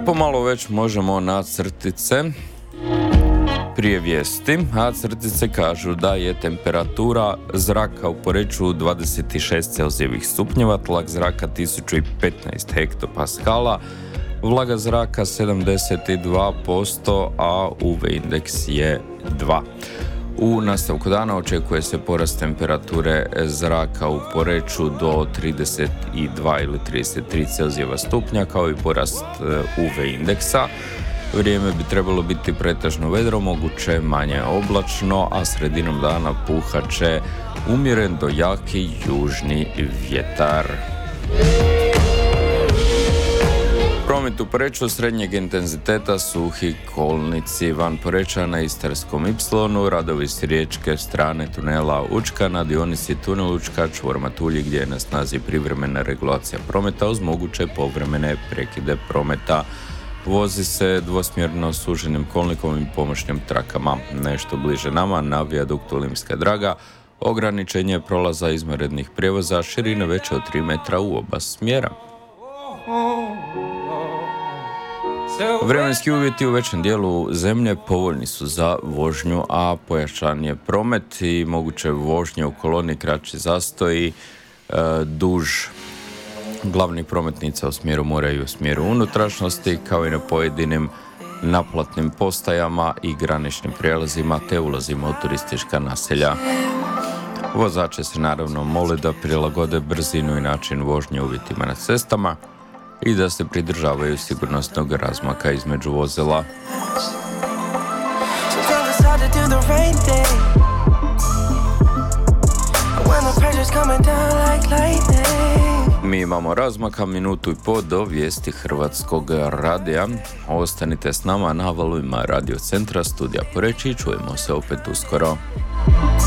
pomalo već možemo na crtice prije vijesti, a crtice kažu da je temperatura zraka u Poreču 26 Celzijevih stupnjeva, tlak zraka 1015 hektopaskala, vlaga zraka 72%, a UV indeks je 2. U nastavku dana očekuje se porast temperature zraka u Poreču do 32 ili 33 Celzijeva stupnja, kao i porast UV indeksa. Vrijeme bi trebalo biti pretežno vedro, moguće manje oblačno, a sredinom dana puhat će umjeren do jaki južni vjetar. Promet u Poreču srednjeg intenziteta, suhi kolnici van Poreča na Istarskom Ipsilonu, radovi s riječke strane tunela Učka na dionici tunel Učka čvor Matulji gdje je na snazi privremena regulacija prometa uz moguće povremene prekide prometa. Vozi se dvosmjerno suženim kolnikom i pomoćnim trakama. Nešto bliže nama na vijaduktu Limska Draga ograničenje prolaza izvanrednih prijevoza širine veće od 3 metra u oba smjera. Vremenski uvjeti u većem dijelu zemlje povoljni su za vožnju, a pojačan je promet i moguće vožnje u koloni, kraći zastoji duž glavnih prometnica u smjeru mora i u smjeru unutrašnjosti, kao i na pojedinim naplatnim postajama i graničnim prijelazima te ulazima u turistička naselja. Vozače se naravno mole da prilagode brzinu i način vožnje uvjetima na cestama i da se pridržavaju sigurnosnog razmaka između vozila. Mi imamo razmaka minutu i pol do vijesti Hrvatskog radija. Ostanite s nama na valovima Radio Centra Studija Poreč i čujemo se opet uskoro.